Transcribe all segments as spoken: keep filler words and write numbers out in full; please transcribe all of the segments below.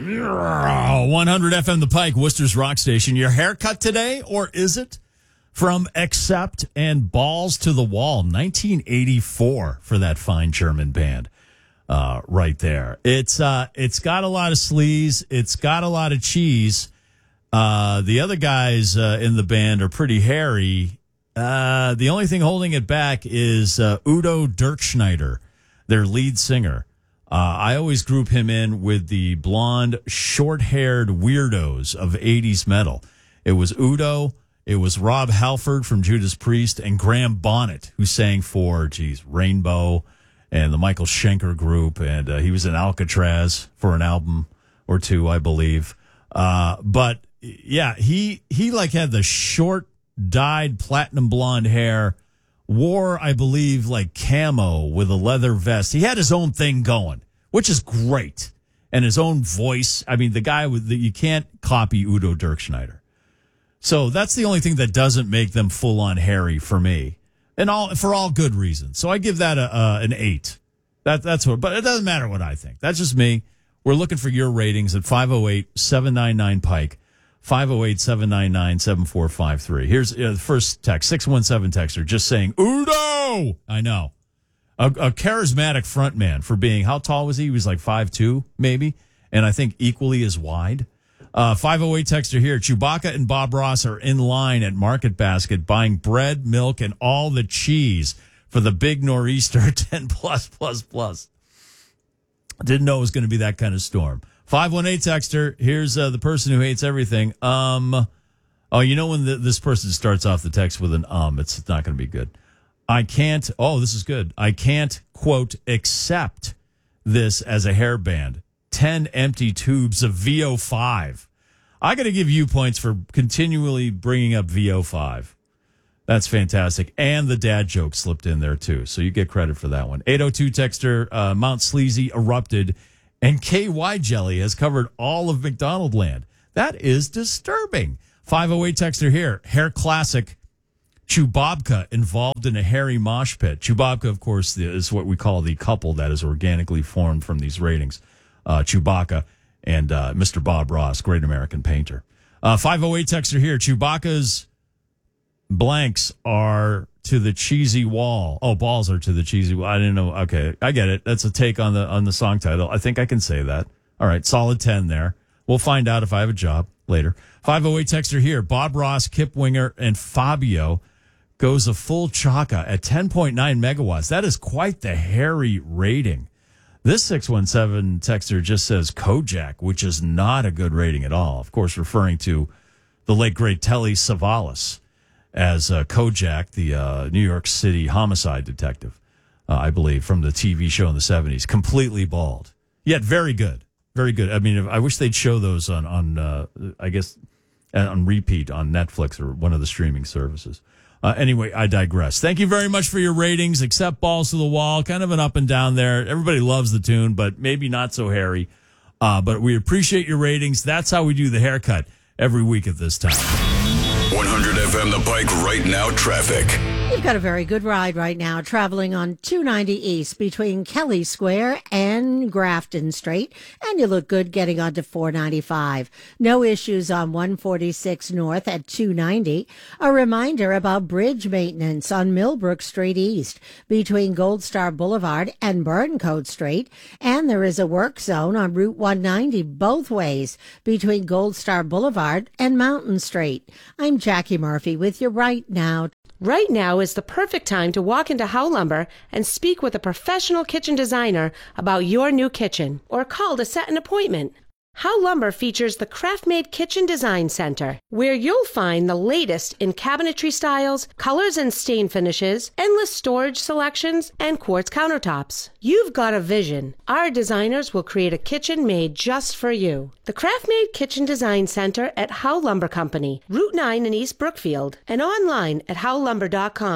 one hundred F M The Pike, Worcester's rock station. Your haircut today, or is it? From Accept and Balls to the Wall, nineteen eighty-four for that fine German band uh, right there. It's uh, It's got a lot of sleaze. It's got a lot of cheese. Uh, the other guys uh, in the band are pretty hairy. Uh, the only thing holding it back is uh, Udo Dirkschneider, their lead singer. Uh, I always group him in with the blonde, short-haired weirdos of eighties metal. It was Udo, it was Rob Halford from Judas Priest, and Graham Bonnet, who sang for, geez, Rainbow and the Michael Schenker group, and uh, he was in Alcatraz for an album or two, I believe. Uh, but, yeah, he, he like had the short, dyed platinum blonde hair, wore, I believe, like camo with a leather vest. He had his own thing going, which is great. And his own voice. I mean, the guy with the, you can't copy Udo Dirkschneider. So that's the only thing that doesn't make them full on hairy for me, and all for all good reasons. So I give that a, uh, an eight. That that's what, but it doesn't matter what I think. That's just me. We're looking for your ratings at five oh eight, seven nine nine, Pike. five oh eight, seven nine nine, seven four five three. Here's uh, the first text, six one seven texter, just saying, Udo! I know. A, a charismatic front man for being, how tall was he? He was like five two, maybe, and I think equally as wide. Uh, five oh eight texter here, Chewbacca and Bob Ross are in line at Market Basket buying bread, milk, and all the cheese for the big nor'easter, ten plus, plus, plus. Didn't know it was going to be that kind of storm. five one eight texter, here's uh, the person who hates everything. Um, oh, you know when the, this person starts off the text with an um, it's not going to be good. I can't, oh, this is good. I can't, quote, accept this as a hairband. ten empty tubes of V O five. I got to give you points for continually bringing up V O five. That's fantastic. And the dad joke slipped in there, too. So you get credit for that one. eight oh two texter, uh, Mount Sleazy erupted. And K Y Jelly has covered all of McDonald land. That is disturbing. five oh eight texter here. Hair classic. Chewbacca involved in a hairy mosh pit. Chewbacca, of course, is what we call the couple that is organically formed from these ratings. Uh, Chewbacca and uh, Mister Bob Ross, great American painter. Uh, five oh eight texter here. Chewbacca's blanks are to the cheesy wall. Oh, balls are to the cheesy wall. I didn't know. Okay, I get it. That's a take on the on the song title. I think I can say that. All right, solid ten there. We'll find out if I have a job later. five oh eight texter here. Bob Ross, Kip Winger, and Fabio goes a full chaka at ten point nine megawatts. That is quite the hairy rating. This six one seven texter just says Kojak, which is not a good rating at all. Of course, referring to the late, great Telly Savalas as uh, Kojak, the uh, New York City homicide detective, uh, I believe, from the T V show in the seventies. Completely bald, yet very good. Very good. I mean, I wish they'd show those on, on uh, I guess, on repeat on Netflix or one of the streaming services. Uh, anyway, I digress. Thank you very much for your ratings. Accept Balls to the Wall. Kind of an up and down there. Everybody loves the tune, but maybe not so hairy. Uh, but we appreciate your ratings. That's how we do the haircut every week at this time. one hundred F M The Pike right now traffic. You've got a very good ride right now traveling on two ninety East between Kelly Square and Grafton Street, and you look good getting onto four ninety-five. No issues on one forty-six North at two ninety. A reminder about bridge maintenance on Millbrook Street East between Gold Star Boulevard and Burncoat Street, and there is a work zone on Route one ninety both ways between Gold Star Boulevard and Mountain Street. I'm Jackie Murphy with you right now. Right now is the perfect time to walk into Howe Lumber and speak with a professional kitchen designer about your new kitchen, or call to set an appointment. Howe Lumber features the Craft-Made Kitchen Design Center, where you'll find the latest in cabinetry styles, colors and stain finishes, endless storage selections, and quartz countertops. You've got a vision. Our designers will create a kitchen made just for you. The Craft-Made Kitchen Design Center at Howe Lumber Company, Route nine in East Brookfield, and online at howe lumber dot com.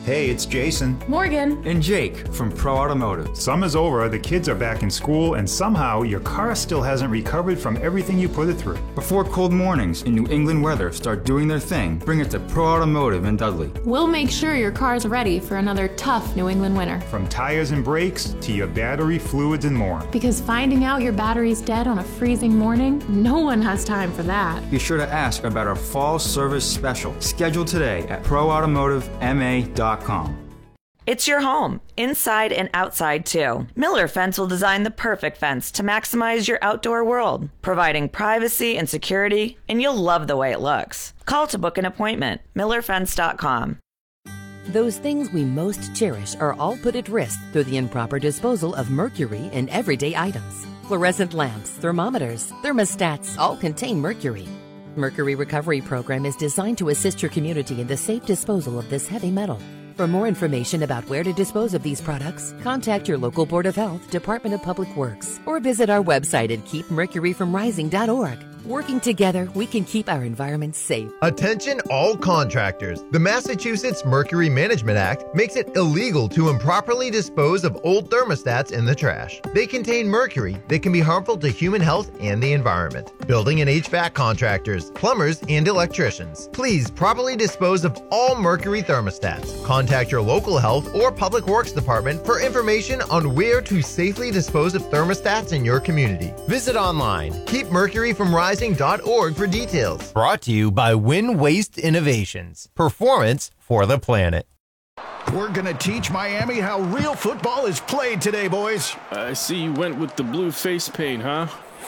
Hey, it's Jason. Morgan. And Jake from Pro Automotive. Summer's over, the kids are back in school, and somehow your car still hasn't recovered from everything you put it through. Before cold mornings and New England weather start doing their thing, bring it to Pro Automotive in Dudley. We'll make sure your car's ready for another tough New England winter. From tires and brakes to your battery, fluids, and more. Because finding out your battery's dead on a freezing morning, no one has time for that. Be sure to ask about our fall service special. Scheduled today at pro automotive m a dot com. It's your home, inside and outside too. Miller Fence will design the perfect fence to maximize your outdoor world, providing privacy and security, and you'll love the way it looks. Call to book an appointment, miller fence dot com. Those things we most cherish are all put at risk through the improper disposal of mercury in everyday items. Fluorescent lamps, thermometers, thermostats all contain mercury. Mercury Recovery Program is designed to assist your community in the safe disposal of this heavy metal. For more information about where to dispose of these products, contact your local Board of Health, Department of Public Works, or visit our website at keep mercury from rising dot org. Working together, we can keep our environment safe. Attention all contractors. The Massachusetts Mercury Management Act makes it illegal to improperly dispose of old thermostats in the trash. They contain mercury that can be harmful to human health and the environment. Building and H V A C contractors, plumbers, and electricians, please properly dispose of all mercury thermostats. Contact your local health or public works department for information on where to safely dispose of thermostats in your community. Visit online, keep mercury from rising dot org for details. Brought to you by Win Waste Innovations. Performance for the planet. We're going to teach Miami how real football is played today, boys. I see you went with the blue face paint, huh?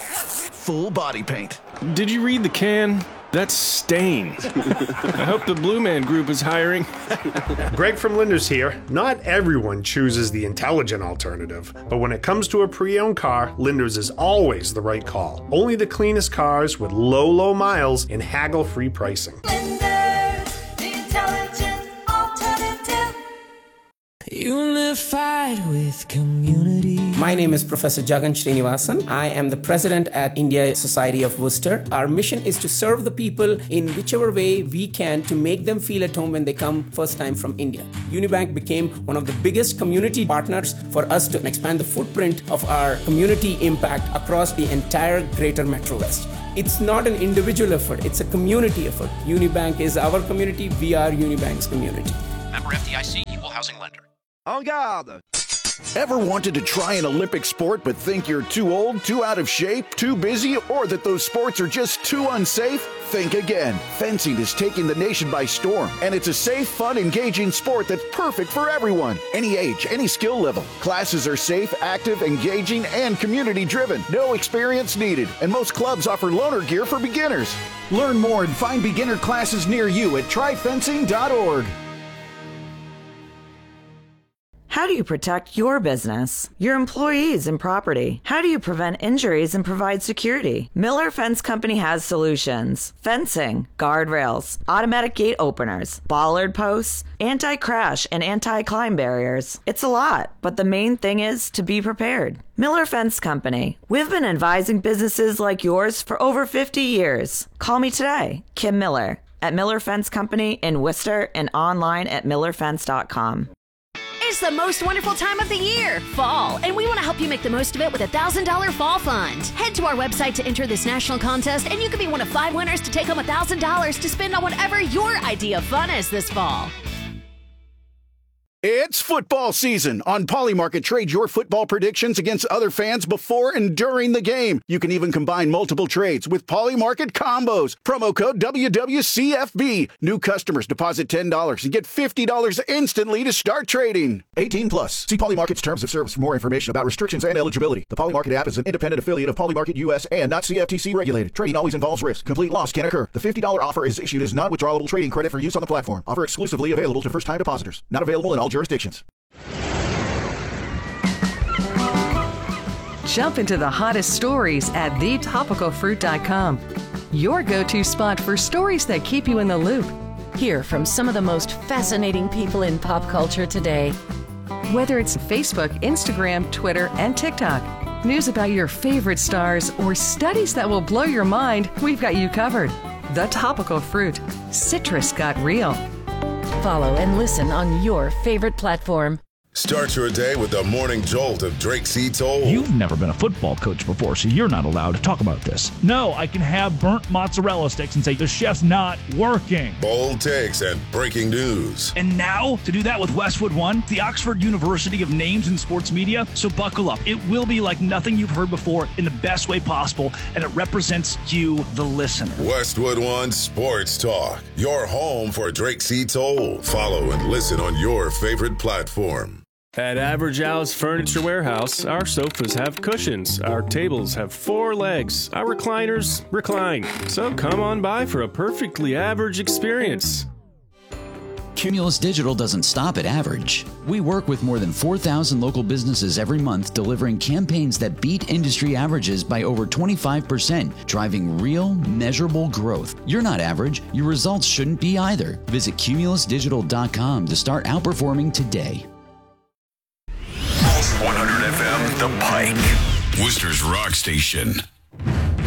Full body paint. Did you read the can? That's stained. I hope the Blue Man Group is hiring. Greg from Linders here. Not everyone chooses the intelligent alternative, but when it comes to a pre-owned car, Linders is always the right call. Only the cleanest cars with low, low miles and haggle-free pricing. Linders, the intelligent alternative. Unified with community. My name is Professor Jagan Srinivasan. I am the president at India Society of Worcester. Our mission is to serve the people in whichever way we can to make them feel at home when they come first time from India. Unibank became one of the biggest community partners for us to expand the footprint of our community impact across the entire greater Metro West. It's not an individual effort, it's a community effort. Unibank is our community, we are Unibank's community. Member F D I C, Equal Housing Lender. En garde! Ever wanted to try an Olympic sport but think you're too old, too out of shape, too busy, or that those sports are just too unsafe? Think again. Fencing is taking the nation by storm, and it's a safe, fun, engaging sport that's perfect for everyone. Any age, any skill level. Classes are safe, active, engaging, and community-driven. No experience needed, and most clubs offer loaner gear for beginners. Learn more and find beginner classes near you at try fencing dot org. How do you protect your business, your employees, and property? How do you prevent injuries and provide security? Miller Fence Company has solutions. Fencing, guardrails, automatic gate openers, bollard posts, anti-crash and anti-climb barriers. It's a lot, but the main thing is to be prepared. Miller Fence Company. We've been advising businesses like yours for over fifty years. Call me today, Kim Miller, at Miller Fence Company in Worcester and online at miller fence dot com. It's the most wonderful time of the year, fall, and we want to help you make the most of it with a one thousand dollars Fall Fund. Head to our website to enter this national contest, and you could be one of five winners to take home one thousand dollars to spend on whatever your idea of fun is this fall. It's football season. On Polymarket, trade your football predictions against other fans before and during the game. You can even combine multiple trades with Polymarket combos. Promo code W W C F B. New customers deposit ten dollars and get fifty dollars instantly to start trading. eighteen plus. See Polymarket's terms of service for more information about restrictions and eligibility. The Polymarket app is an independent affiliate of Polymarket U S and not C F T C regulated. Trading always involves risk. Complete loss can occur. The fifty dollars offer is issued as non-withdrawable trading credit for use on the platform. Offer exclusively available to first-time depositors. Not available in all jurisdictions. Jump into the hottest stories at the topical fruit dot com. Your go-to spot for stories that keep you in the loop. Hear from some of the most fascinating people in pop culture today. Whether it's Facebook, Instagram, Twitter, and TikTok, news about your favorite stars, or studies that will blow your mind, we've got you covered. The Topical Fruit. Citrus got real. Follow and listen on your favorite platform. Start your day with the morning jolt of Drake C. Toll. You've never been a football coach before, so you're not allowed to talk about this. No, I can have burnt mozzarella sticks and say the chef's not working. Bold takes and breaking news. And now, to do that with Westwood One, the Oxford University of Names in Sports Media. So buckle up. It will be like nothing you've heard before in the best way possible, and it represents you, the listener. Westwood One Sports Talk, your home for Drake C. Toll. Follow and listen on your favorite platform. At Average Al's Furniture Warehouse, our sofas have cushions, our tables have four legs, our recliners recline. So come on by for a perfectly average experience. Cumulus Digital doesn't stop at average. We work with more than four thousand local businesses every month, delivering campaigns that beat industry averages by over twenty-five percent, driving real, measurable growth. You're not average. Your results shouldn't be either. Visit cumulus digital dot com to start outperforming today. one hundred F M, The Pike, Worcester's Rock Station.